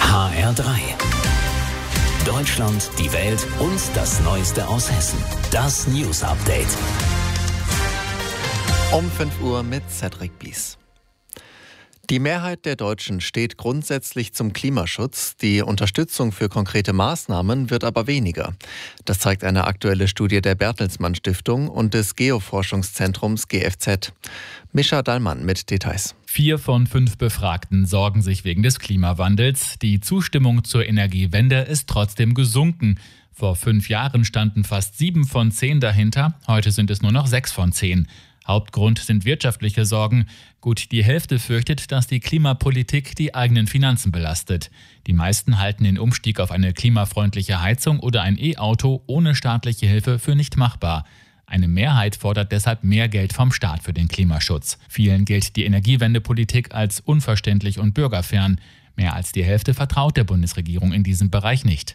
HR3. Deutschland, die Welt und das Neueste aus Hessen. Das News Update. Um 5 Uhr mit Cedric Bies. Die Mehrheit der Deutschen steht grundsätzlich zum Klimaschutz. Die Unterstützung für konkrete Maßnahmen wird aber weniger. Das zeigt eine aktuelle Studie der Bertelsmann Stiftung und des Geoforschungszentrums GFZ. Mischa Dallmann mit Details. 4 von 5 Befragten sorgen sich wegen des Klimawandels. Die Zustimmung zur Energiewende ist trotzdem gesunken. Vor 5 Jahren standen fast 7 von 10 dahinter. Heute sind es nur noch 6 von 10. Hauptgrund sind wirtschaftliche Sorgen. Gut die Hälfte fürchtet, dass die Klimapolitik die eigenen Finanzen belastet. Die meisten halten den Umstieg auf eine klimafreundliche Heizung oder ein E-Auto ohne staatliche Hilfe für nicht machbar. Eine Mehrheit fordert deshalb mehr Geld vom Staat für den Klimaschutz. Vielen gilt die Energiewendepolitik als unverständlich und bürgerfern. Mehr als die Hälfte vertraut der Bundesregierung in diesem Bereich nicht.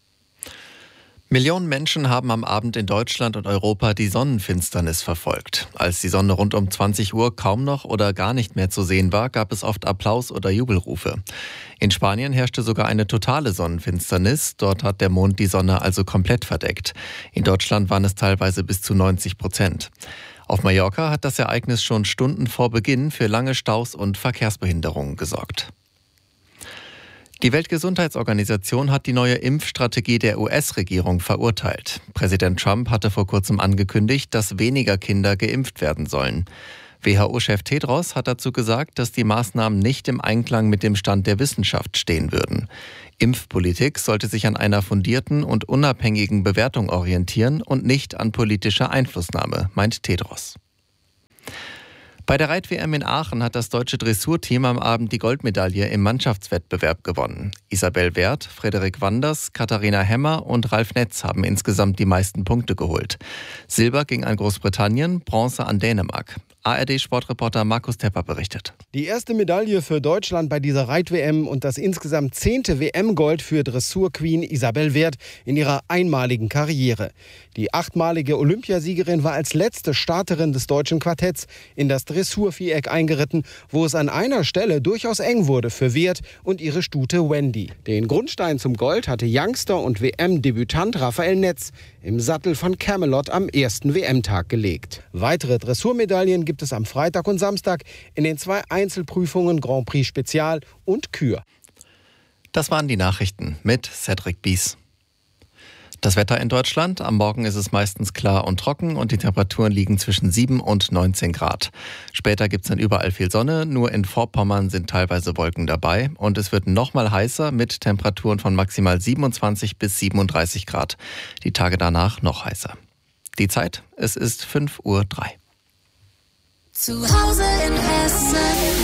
Millionen Menschen haben am Abend in Deutschland und Europa die Sonnenfinsternis verfolgt. Als die Sonne rund um 20 Uhr kaum noch oder gar nicht mehr zu sehen war, gab es oft Applaus oder Jubelrufe. In Spanien herrschte sogar eine totale Sonnenfinsternis. Dort hat der Mond die Sonne also komplett verdeckt. In Deutschland waren es teilweise bis zu 90%. Auf Mallorca hat das Ereignis schon Stunden vor Beginn für lange Staus und Verkehrsbehinderungen gesorgt. Die Weltgesundheitsorganisation hat die neue Impfstrategie der US-Regierung verurteilt. Präsident Trump hatte vor kurzem angekündigt, dass weniger Kinder geimpft werden sollen. WHO-Chef Tedros hat dazu gesagt, dass die Maßnahmen nicht im Einklang mit dem Stand der Wissenschaft stehen würden. Impfpolitik sollte sich an einer fundierten und unabhängigen Bewertung orientieren und nicht an politischer Einflussnahme, meint Tedros. Bei der Reit-WM in Aachen hat das deutsche Dressurteam am Abend die Goldmedaille im Mannschaftswettbewerb gewonnen. Isabel Werth, Frederik Wanders, Katharina Hemmer und Ralf Netz haben insgesamt die meisten Punkte geholt. Silber ging an Großbritannien, Bronze an Dänemark. ARD-Sportreporter Markus Tepper berichtet. Die erste Medaille für Deutschland bei dieser Reit-WM und das insgesamt 10. WM-Gold für Dressur-Queen Isabel Werth in ihrer einmaligen Karriere. Die 8-malige Olympiasiegerin war als letzte Starterin des deutschen Quartetts in das Dressurviereck eingeritten, wo es an einer Stelle durchaus eng wurde für Werth und ihre Stute Wendy. Den Grundstein zum Gold hatte Youngster und WM-Debütant Raphael Netz im Sattel von Camelot am ersten WM-Tag gelegt. Weitere Dressurmedaillen gibt es am Freitag und Samstag in den 2 Einzelprüfungen Grand Prix Spezial und Kür. Das waren die Nachrichten mit Cedric Bies. Das Wetter in Deutschland. Am Morgen ist es meistens klar und trocken und die Temperaturen liegen zwischen 7 und 19 Grad. Später gibt es dann überall viel Sonne, nur in Vorpommern sind teilweise Wolken dabei. Und es wird noch mal heißer mit Temperaturen von maximal 27 bis 37 Grad. Die Tage danach noch heißer. Die Zeit, es ist 5:03 Uhr. Zu Hause in Hessen.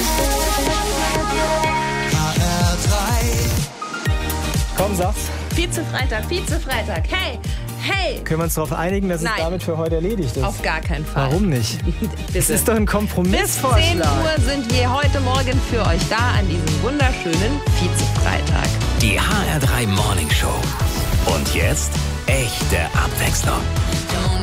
HR3. Komm, sag's. Vize-Freitag. Hey! Können wir uns darauf einigen, dass es damit für heute erledigt ist? Auf gar keinen Fall. Warum nicht? Es ist doch ein Kompromissvorschlag. Bis 10 Uhr sind wir heute Morgen für euch da an diesem wunderschönen Vize-Freitag. Die HR3 Morning Show. Und jetzt echte Abwechslung.